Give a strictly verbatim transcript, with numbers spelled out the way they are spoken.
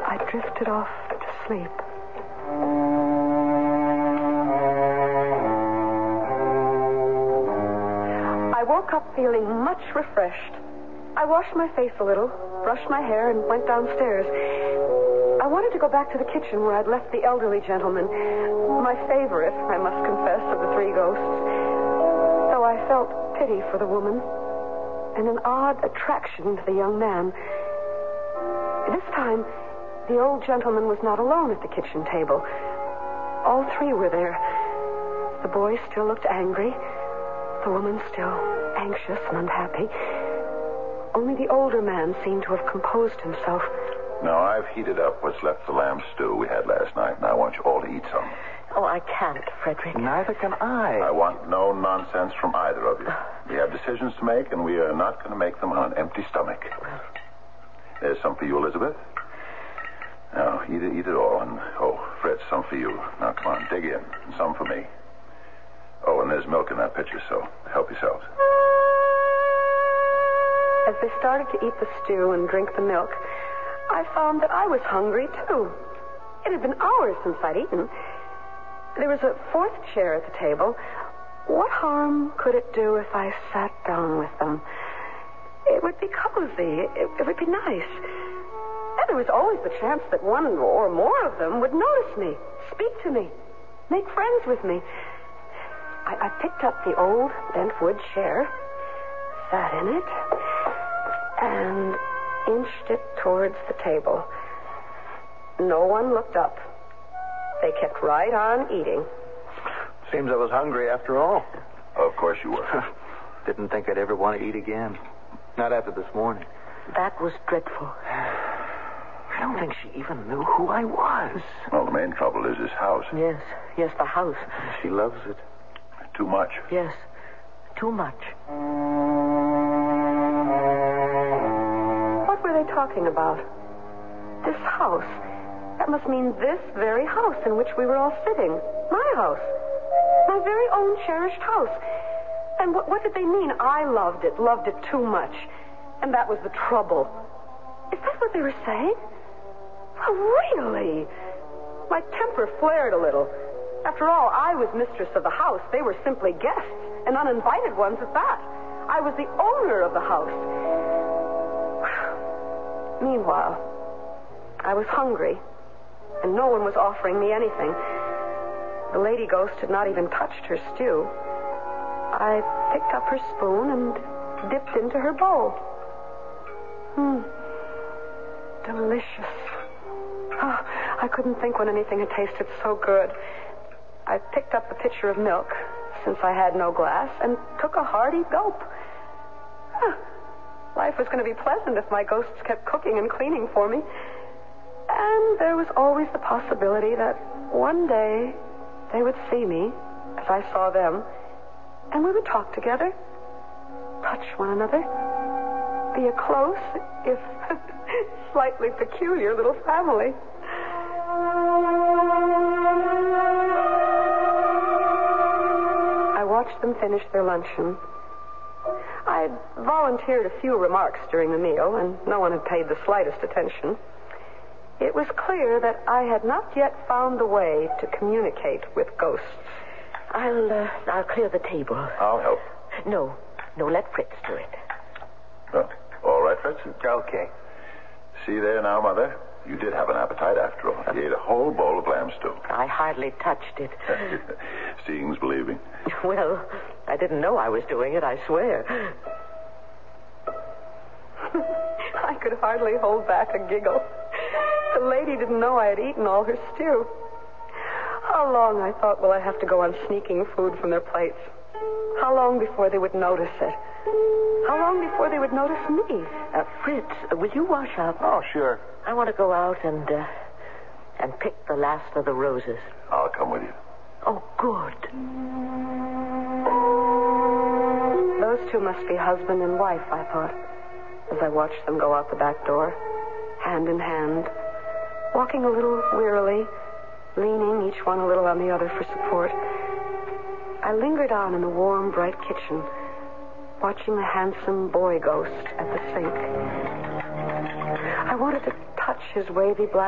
I drifted off to sleep. I woke up feeling much refreshed. I washed my face a little, brushed my hair, and went downstairs. I wanted to go back to the kitchen where I'd left the elderly gentleman, my favorite, I must confess, of the three ghosts. Though I felt pity for the woman and an odd attraction to the young man. This time, the old gentleman was not alone at the kitchen table. All three were there. The boy still looked angry. The woman still anxious and unhappy. Only the older man seemed to have composed himself. Now, I've heated up what's left of the lamb stew we had last night, and I want you all to eat some. Oh, I can't, Frederick. Neither can I. I want no nonsense from either of you. We have decisions to make, and we are not going to make them on an empty stomach. There's some for you, Elizabeth. Now, eat it, eat it all. And, oh, Fred, some for you. Now, come on, dig in. And some for me. Oh, and there's milk in that pitcher, so help yourselves. As they started to eat the stew and drink the milk, I found that I was hungry, too. It had been hours since I'd eaten. There was a fourth chair at the table. What harm could it do if I sat down with them? It would be cozy. It, it would be nice. And there was always the chance that one or more of them would notice me, speak to me, make friends with me. I, I picked up the old bent wood chair, sat in it, and inched it towards the table. No one looked up. They kept right on eating. Seems I was hungry after all. Of course you were. Didn't think I'd ever want to eat again. Not after this morning. That was dreadful. I don't think she even knew who I was. Well, the main trouble is this house. Yes, yes, the house. She loves it. Too much. Yes, too much. What were they talking about? This house. That must mean this very house in which we were all sitting. My house. My very own cherished house. And what, what did they mean? I loved it, loved it too much. And that was the trouble. Is that what they were saying? Oh, really? My temper flared a little. After all, I was mistress of the house. They were simply guests, and uninvited ones at that. I was the owner of the house. Meanwhile, I was hungry, and no one was offering me anything. The lady ghost had not even touched her stew. I picked up her spoon and dipped into her bowl. Hmm. Delicious. Oh, I couldn't think when anything had tasted so good. I picked up the pitcher of milk, since I had no glass, and took a hearty gulp. Huh. Life was going to be pleasant if my ghosts kept cooking and cleaning for me. And there was always the possibility that one day they would see me as I saw them, and we would talk together, touch one another, be a close, if slightly peculiar little family. I watched them finish their luncheon. I had volunteered a few remarks during the meal, and no one had paid the slightest attention. It was clear that I had not yet found the way to communicate with ghosts. I'll, uh, I'll clear the table. I'll help. No, no, let Fritz do it. Well, all right, Fritz. Okay. See there now, Mother? You did have an appetite after all. You ate a whole bowl of lamb stew. I hardly touched it. Seeing's believing. Well, I didn't know I was doing it, I swear. I could hardly hold back a giggle. The lady didn't know I had eaten all her stew. How long, I thought, will I have to go on sneaking food from their plates? How long before they would notice it? How long before they would notice me? Uh, Fritz, uh, will you wash up? Oh, sure. I want to go out and, uh, and pick the last of the roses. I'll come with you. Oh, good. Those two must be husband and wife, I thought, as I watched them go out the back door, hand in hand, walking a little wearily, leaning each one a little on the other for support. I lingered on in the warm, bright kitchen, watching the handsome boy ghost at the sink. I wanted to touch his wavy black